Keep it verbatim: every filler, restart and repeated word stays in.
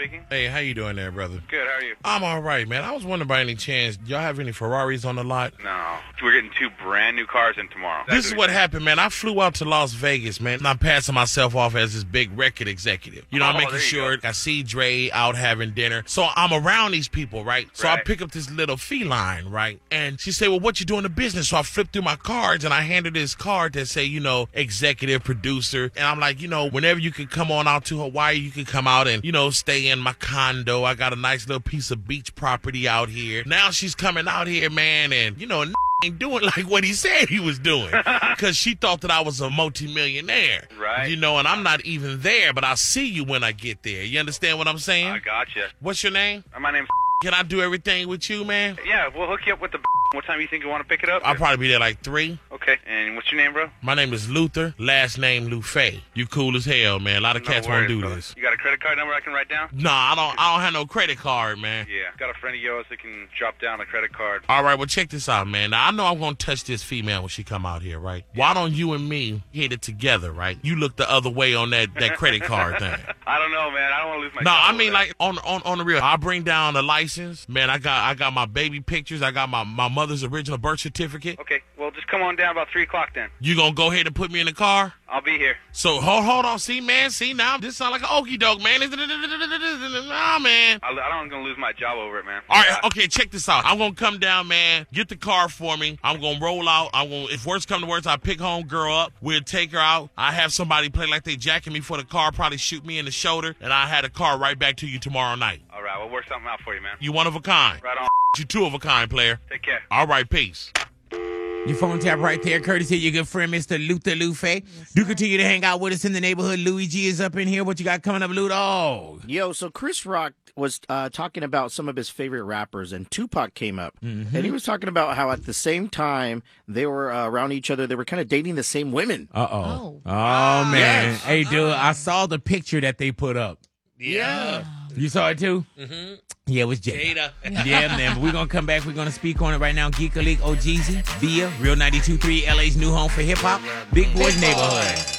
speaking. Hey, how you doing there, brother? Good, how are you? I'm all right, man. I was wondering by any chance, y'all have any Ferraris on the lot? No. We're getting two brand new cars in tomorrow. This is what happened, man. I flew out to Las Vegas, man, and I'm passing myself off as this big record executive. You know, Oh, I'm making there you sure go. I see Dre out having dinner. So I'm around these people, right? So I Right. pick up this little feline, right? And she said, well, what you doing in business? So I flip through my cards, and I hand her this card that say, you know, executive producer. And I'm like, you know, whenever you can come on out to Hawaii, you can come out and, you know, stay in my condo. I got a nice little piece of beach property out here. Now she's coming out here, man, and, you know, ain't doing like what he said he was doing because she thought that I was a multimillionaire. Right. You know, and I'm not even there, but I'll see you when I get there. You understand what I'm saying? I gotcha. What's your name? Uh, My name's Can I do everything with you, man? Yeah, we'll hook you up with the What time you think you want to pick it up? I'll probably be there like three. Okay. And what's your name, bro? My name is Luther, last name Lufay. You cool as hell, man. A lot of No cats won't worries, do brother. this. You got a credit card number I can write down? Nah, I don't I don't have no credit card, man. Yeah. Got a friend of yours that can drop down a credit card. All right, well, check this out, man. Now, I know I'm going to touch this female when she come out here, right? Why don't you and me hit it together, right? You look the other way on that, that credit card thing. I don't know, man. I don't want to lose my No, job I over mean, that. like, on, on on the real, I bring down the license. Man, I got I got my baby pictures. I got my, my mother's original birth certificate. Okay. Well, just come on down about three o'clock then. You going to go ahead and put me in the car? I'll be here. So, hold hold on. See, man, see, now, this sound like an okie doke, man. Nah, man. I, I don't want to lose my job over it, man. All right, okay, check this out. I'm gonna come down, man. Get the car for me. I'm gonna roll out. I'm gonna, if worst come to worst, I pick home girl up. We'll take her out. I have somebody play like they jacking me for the car, probably shoot me in the shoulder, and I had a car right back to you tomorrow night. All right. We'll work something out for you, man. You one of a kind. Right on. You two of a kind, player. Take care. All right, peace. Your phone tap right there, courtesy of your good friend, Mister Luther Lufe. Do continue to hang out with us in the neighborhood. Louis G is up in here. What you got coming up, Ludo? Yo, so Chris Rock was uh, talking about some of his favorite rappers, and Tupac came up. Mm-hmm. And he was talking about how at the same time they were uh, around each other, they were kind of dating the same women. Uh-oh. Oh, man. Yes. Hey, dude, I saw the picture that they put up. Yeah. You saw it, too? Mm-hmm. Yeah, it was Jada. Jada. Yeah, man. But we're going to come back. We're going to speak on it right now. Geek League, O G Z, via Real ninety-two point three, L A's new home for hip-hop, Big Boys Neighborhood.